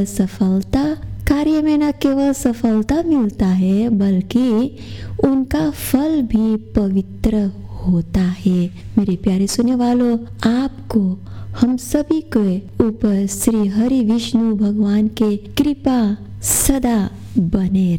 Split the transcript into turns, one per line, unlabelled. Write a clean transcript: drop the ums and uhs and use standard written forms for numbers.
सफलता कार्य में न केवल सफलता मिलता है बल्कि उनका फल भी पवित्र होता है। मेरे प्यारे सुनने वालों, आपको हम सभी के ऊपर श्री हरि विष्णु भगवान के कृपा सदा बने